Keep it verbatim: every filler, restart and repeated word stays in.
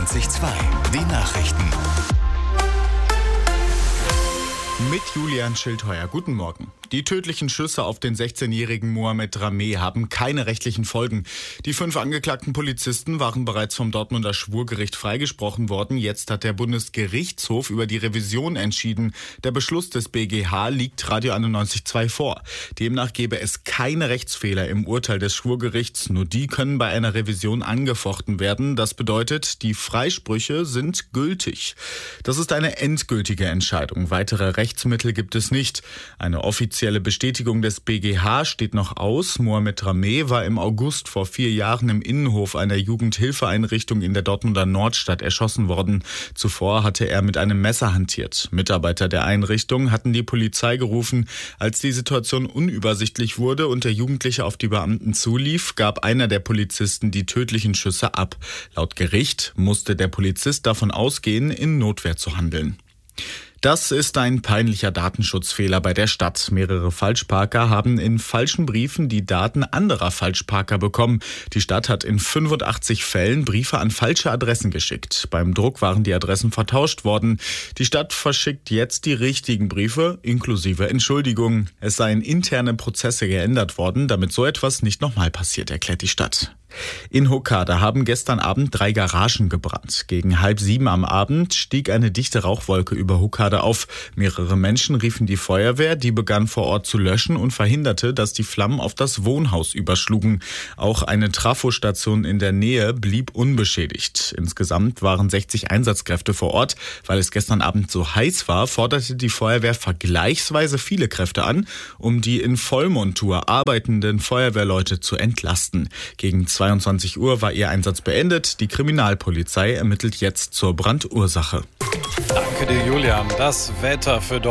einundneunzig Komma zwei. Die Nachrichten. Mit Julian Schildheuer. Guten Morgen. Die tödlichen Schüsse auf den sechzehnjährigen Mohamed Rameh haben keine rechtlichen Folgen. Die fünf angeklagten Polizisten waren bereits vom Dortmunder Schwurgericht freigesprochen worden. Jetzt hat der Bundesgerichtshof über die Revision entschieden. Der Beschluss des B G H liegt Radio einundneunzig Komma zwei vor. Demnach gäbe es keine Rechtsfehler im Urteil des Schwurgerichts. Nur die können bei einer Revision angefochten werden. Das bedeutet, die Freisprüche sind gültig. Das ist eine endgültige Entscheidung. Weitere Rechtsmittel gibt es nicht. Eine offizielle Die Bestätigung des B G H steht noch aus. Mohamed Rameh war im August vor vier Jahren im Innenhof einer Jugendhilfeeinrichtung in der Dortmunder Nordstadt erschossen worden. Zuvor hatte er mit einem Messer hantiert. Mitarbeiter der Einrichtung hatten die Polizei gerufen. Als die Situation unübersichtlich wurde und der Jugendliche auf die Beamten zulief, gab einer der Polizisten die tödlichen Schüsse ab. Laut Gericht musste der Polizist davon ausgehen, in Notwehr zu handeln. Das ist ein peinlicher Datenschutzfehler bei der Stadt. Mehrere Falschparker haben in falschen Briefen die Daten anderer Falschparker bekommen. Die Stadt hat in fünfundachtzig Fällen Briefe an falsche Adressen geschickt. Beim Druck waren die Adressen vertauscht worden. Die Stadt verschickt jetzt die richtigen Briefe, inklusive Entschuldigungen. Es seien interne Prozesse geändert worden, damit so etwas nicht nochmal passiert, erklärt die Stadt. In Hokkada haben gestern Abend drei Garagen gebrannt. Gegen halb sieben am Abend stieg eine dichte Rauchwolke über Hokkada auf. Mehrere Menschen riefen die Feuerwehr, die begann vor Ort zu löschen und verhinderte, dass die Flammen auf das Wohnhaus überschlugen. Auch eine Trafostation in der Nähe blieb unbeschädigt. Insgesamt waren sechzig Einsatzkräfte vor Ort. Weil es gestern Abend so heiß war, forderte die Feuerwehr vergleichsweise viele Kräfte an, um die in Vollmontur arbeitenden Feuerwehrleute zu entlasten. Gegen zweiundzwanzig Uhr war ihr Einsatz beendet. Die Kriminalpolizei ermittelt jetzt zur Brandursache. Danke dir, Julian. Das Wetter für